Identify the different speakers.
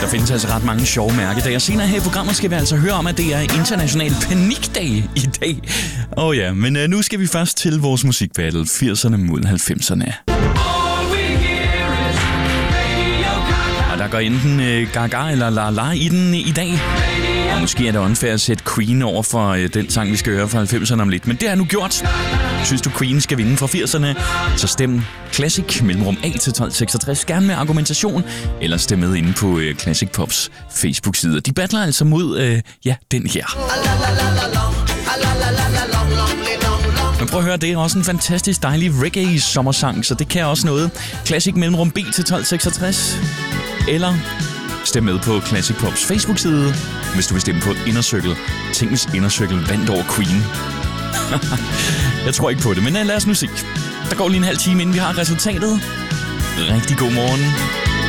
Speaker 1: Der findes altså ret mange sjove mærkedage. Og senere her i programmet skal vi altså høre om, at det er international panikdag i dag. Ja, men nu skal vi først til vores musikbattle 80'erne mod 90'erne. Og der går enten Gaga eller La La i den i dag. Og måske er det unfair at sætte Queen over for den sang, vi skal høre fra 90'erne om lidt. Men det er nu gjort. Synes du, Queen skal vinde fra 80'erne? Så stem Classic mellemrum A til 1266. Gerne med argumentation. Eller stem med inde på Classic Pops Facebook-side. De battler altså mod, den her. Men prøv at høre, det er også en fantastisk dejlig reggae-sommersang. Så det kan også noget. Classic mellemrum B til 1266. Eller stem med på Classic Pops Facebook-side, hvis du vil stemme på Inner. Tænk, hvis Inner vandt over Queen. Jeg tror ikke på det, men lad os nu se. Der går lige en halv time, inden vi har resultatet. Rigtig god morgen.